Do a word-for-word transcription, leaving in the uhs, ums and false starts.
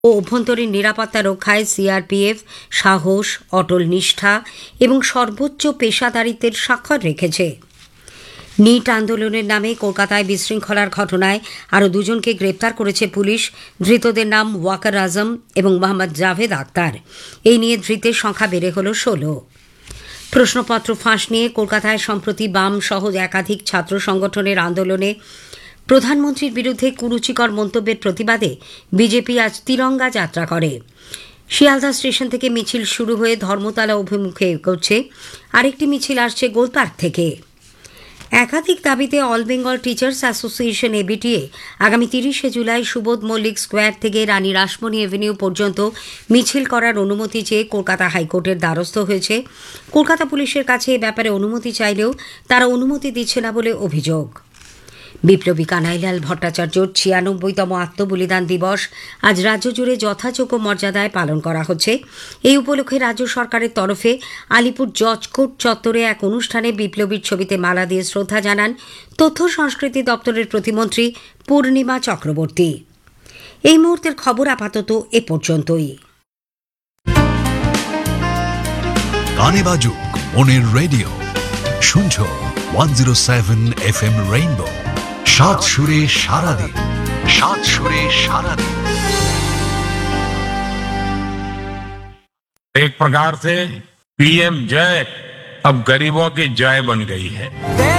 ও অভ্যন্তরীণ নিরাপত্তা রক্ষায় সিআরপিএফ সাহস, অটল নিষ্ঠা এবং সর্বোচ্চ পেশাদারিত্বের স্বাক্ষর রেখেছে। নিট আন্দোলনের নামে কলকাতায় বিশৃঙ্খলার ঘটনায় আরও দুজনকে গ্রেপ্তার করেছে পুলিশ। ধৃতদের নাম ওয়াকার আজম এবং মোহাম্মদ জাভেদ আক্তার। এই নিয়ে ধৃতের সংখ্যা বেড়ে হল ষোলো। প্রশ্নপত্র ফাঁস নিয়ে কলকাতায় সম্প্রতি বাম সহ একাধিক ছাত্র সংগঠনের আন্দোলনে প্রধানমন্ত্রীর বিরুদ্ধে কুরুচিকর মন্তব্যের প্রতিবাদে বিজেপি আজ তিরঙ্গা যাত্রা করে। শিয়ালদা স্টেশন থেকে মিছিল শুরু হয়ে ধর্মতলা অভিমুখে এগোচ্ছে। আরেকটি মিছিল আসছে গোলপার্ক থেকে। একাধিক দাবিতে all Bengal teachers association ABTA আগামী তিরিশে জুলাই সুবোধ মল্লিক স্কোয়ার থেকে রানী রাসমণি এভিনিউ পর্যন্ত মিছিল করার অনুমতি চেয়ে কলকাতা হাইকোর্টের দ্বারস্থ হয়েছে। কলকাতা পুলিশের কাছে এ ব্যাপারে অনুমতি চাইলেও তারা অনুমতি দিচ্ছে না বলে অভিযোগ। বিপ্লবী কানাইলাল ভট্টাচার্যর ছিয়ানব্বইতম আত্মবলিদান দিবস আজ রাজ্য জুড়ে যথাযোগ্য মর্যাদায় পালন করা হচ্ছে। এই উপলক্ষে রাজ্য সরকারের তরফে আলিপুর জজকোর্ট চত্বরে এক অনুষ্ঠানে বিপ্লবীর ছবিতে মালা দিয়ে শ্রদ্ধা জানান তথ্য সংস্কৃতি দপ্তরের প্রতিমন্ত্রী পূর্ণিমা চক্রবর্তী। এই মুহূর্তের খবর আপাতত এ পর্যন্তই। গানে বাজুক মনের রেডিও, শুনছো one zero seven F M rainbow. সাত সুরে সারাদিন, সাত সুরে সারাদিন। एक प्रकार से पीएम जय अब गरीबों की जय बन गई है।